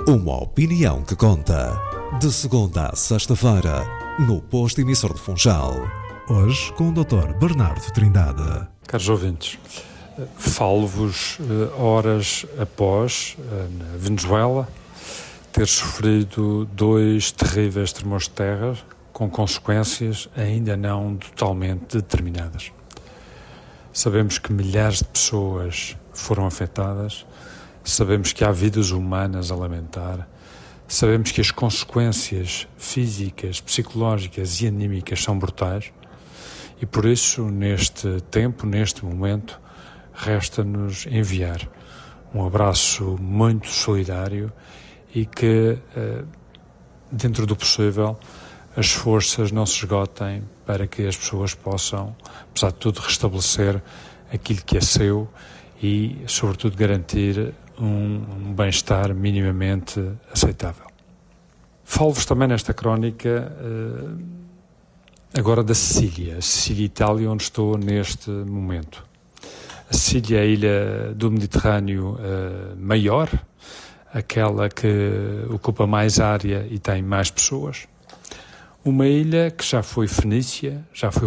Uma opinião que conta. De segunda a sexta-feira, no Posto Emissor de Funchal. Hoje com o Dr. Bernardo Trindade. Caros ouvintes, falo-vos horas após, na Venezuela, ter sofrido 2 terríveis tremores de terra com consequências ainda não totalmente determinadas. Sabemos que milhares de pessoas foram afetadas, sabemos que há vidas humanas a lamentar, sabemos que as consequências físicas, psicológicas e anímicas são brutais e por isso, neste tempo, neste momento, resta-nos enviar um abraço muito solidário e que, dentro do possível, as forças não se esgotem para que as pessoas possam, apesar de tudo, restabelecer aquilo que é seu e, sobretudo, garantir um bem-estar minimamente aceitável. Falo-vos também nesta crónica agora da Sicília, Itália, onde estou neste momento. A Sicília é a ilha do Mediterrâneo maior, aquela que ocupa mais área e tem mais pessoas. Uma ilha que já foi fenícia, já foi